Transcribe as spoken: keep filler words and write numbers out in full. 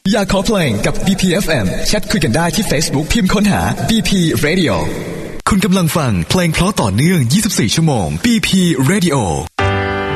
อยากขอเพลงกับ บี พี เอฟ เอ็ม แชทคุยกันได้ที่ Facebook พิมพ์ค้นหา บี พี Radio คุณกำลังฟังเพลงเพราะต่อเนื่องยี่สิบสี่ชั่วโมง บี พี Radio